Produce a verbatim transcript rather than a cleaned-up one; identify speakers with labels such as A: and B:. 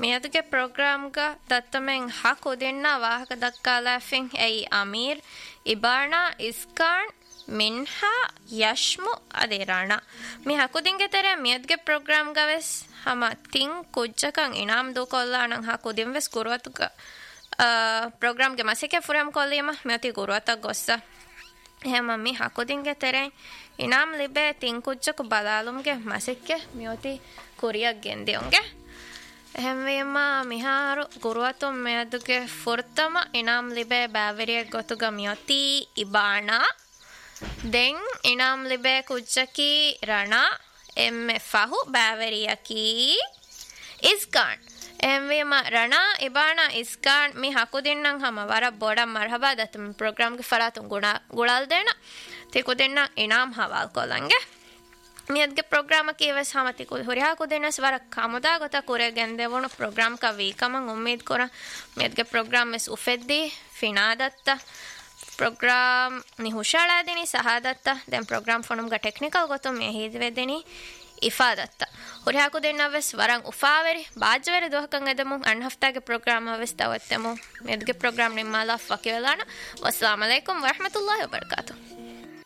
A: ಮಿಯದ್ಗೆ ಪ್ರೋಗ್ರಾಮ್ಗ ದತ್ತಮೆಂ ಹಾಕು ದಿನ್ನ ವಾಹಕ ದಕ್ಕಾಲಾಫಿಂ I Amir ಇಬಾಣ ISKCON ಮಿನ್ಹಾ ಯಶ್ಮು ಅದೇರಾಣ me ಹಾಕುದಿಂಗೆ tere ಮಿಯದ್ಗೆ program ಗವೆಸ್ ಹಮ thing ಕುಜ್ಜಕಂ eNAM ದೂಕೊಲ್ಲಾಣಂ ಹಾಕುದಿಂ ವೆಸ್ ಗುರುವತುಗ program ಗೆ ಮಸೆಕೆ ಫುರಂ ಕೊಲ್ಲಿಯಮ ಮಿಯತಿ ಗುರುವತ ಗೊಸ್ಸ එහෙම මේ හකුදින්ගේ තෙරෙන් ඉනාම් ලිබේ තින්කුච්චක බලාලුම්ගේ මසෙක්කේ මියොති කොරියක් ගෙන්දියොන්ගේ එහෙම වීම මිහාරු ගුරුවතුම් මෙයදුගේ ෆුර්තම ඉනාම් ලිබේ බෑවරියක් ගොතුග මියොති ඉබානා දෙන් ඉනාම් ලිබේ කුච්චකි රණා එම්මෙ ෆහු බෑවරියකි ඉස්කාන් එම්වීම රණා ඉබානා ඉස්කාන් මි හකුදින්නම් හම වර බොඩම් මරහබා දතම ප්‍රෝග්‍රෑම් ගේ ෆරාතුන් ගුණා ගුලල් දෙන තිකු දෙන්නම් ඉනාම් හවල් කොලංගේ මියද්ගේ ප්‍රෝග්‍රෑම කීවස් හම තිකු හොරියා කුදිනස් වර කමුදා ගොත කුරේ ගෙන්දෙවණු ප්‍රෝග්‍රෑම් ක වීකමන් උම්මීද් කොර මියද්ගේ ප්‍රෝග්‍රෑම් මෙස් උෆෙද්දී ෆිනාදත්ත ප්‍රෝග්‍රෑම් ni හුෂාලා දෙනි සහදත්ත දැන් ප්‍රෝග්‍රෑම් ෆොනුම් ಗ ಟೆಕ್ನಿಕಲ್ ಗೊತ್ತು ಮೆ ಹೀದ್ ವೆದೆನಿ ಇಫಾದತ್ತ ಹೊರಹಾಕು දෙන්නවස් වරන් උෆාවෙරි ಬಾಜ್ವೆರಿ ದೋಹಕಂ ಎದಮು ಅನ್ ಹಫ್ತಾಗೆ ಪ್ರೋಗ್ರಾಮ್ ಅವಸ್ ತವತ್ತೆಮು ಮೆದ್ಗೆ ಪ್ರೋಗ್ರಾಮ್ ನಿಮ್ಮಲ ಫಕಿವಲಾನ ವಸ್ಸಲಾಮು ಅಲೈಕುಂ ವರಹಮತುಲ್ಲಾಹಿ ವಬರಕಾತು